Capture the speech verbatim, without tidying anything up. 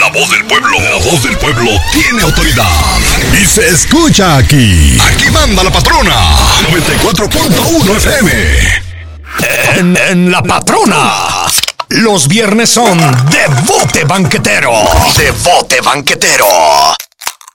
La voz del pueblo. La voz del pueblo tiene autoridad. Y se escucha aquí. Aquí manda la patrona. noventa y cuatro punto uno F M. En, en La Patrona. Los viernes son de bote banquetero. De bote banquetero.